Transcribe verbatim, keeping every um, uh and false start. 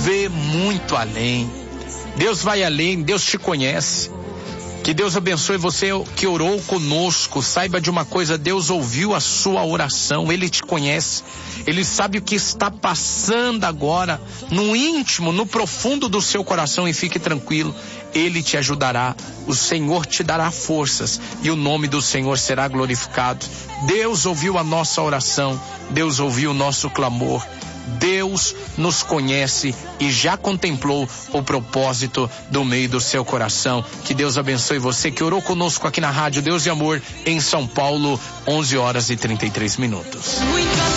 vê muito além. Deus vai além, Deus te conhece. Que Deus abençoe você que orou conosco. Saiba de uma coisa, Deus ouviu a sua oração, Ele te conhece. Ele sabe o que está passando agora, no íntimo, no profundo do seu coração, e fique tranquilo, Ele te ajudará. O Senhor te dará forças e o nome do Senhor será glorificado. Deus ouviu a nossa oração, Deus ouviu o nosso clamor. Deus nos conhece e já contemplou o propósito do meio do seu coração. Que Deus abençoe você que orou conosco aqui na Rádio Deus e Amor, em São Paulo, onze horas e trinta e três minutos.